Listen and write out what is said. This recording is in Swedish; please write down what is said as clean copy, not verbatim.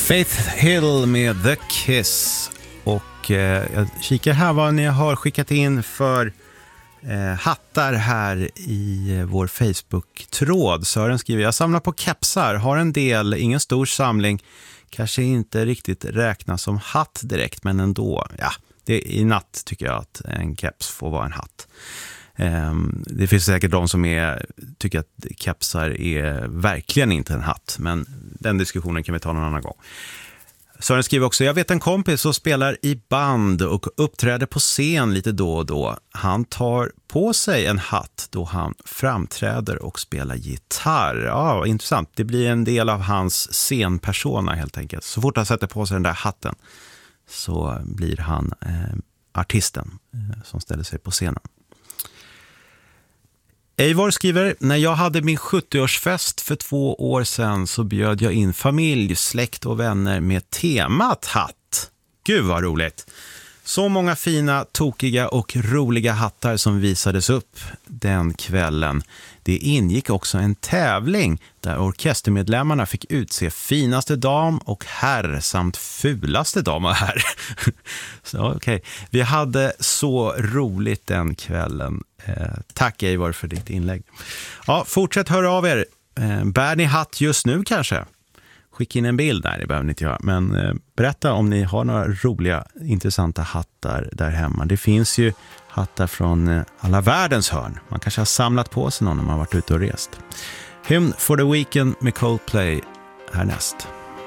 Faith Hill med The Kiss. Och jag kikar här vad ni har skickat in för hattar här i vår Facebook-tråd. Sören skriver, jag samlar på kepsar, har en del, ingen stor samling. Kanske inte riktigt räknas som hatt direkt, men ändå. Ja, i natt tycker jag att en keps får vara en hatt. Det finns säkert de som tycker att kepsar är verkligen inte en hatt, men den diskussionen kan vi ta någon annan gång. Sören skriver också, jag vet en kompis som spelar i band och uppträder på scen lite då och då. Han tar på sig en hatt då han framträder och spelar gitarr. Ja, intressant. Det blir en del av hans scenpersona helt enkelt. Så fort han sätter på sig den där hatten så blir han artisten som ställer sig på scenen. Eivor skriver, när jag hade min 70-årsfest för 2 år sedan så bjöd jag in familj, släkt och vänner med temat hatt. Gud vad roligt! Så många fina, tokiga och roliga hattar som visades upp den kvällen. Det ingick också en tävling där orkestermedlemmarna fick utse finaste dam och herr samt fulaste dam och herr. Så okej. Vi hade så roligt den kvällen. Tack Eivor för ditt inlägg. Ja, fortsätt höra av er. Bär ni hatt just nu kanske? Skicka in en bild, nej det behöver ni inte göra. Men berätta om ni har några roliga, intressanta hattar där hemma. Det finns ju hattar från alla världens hörn. Man kanske har samlat på sig någon när man har varit ute och rest. Hymn for the Weekend med Coldplay härnäst.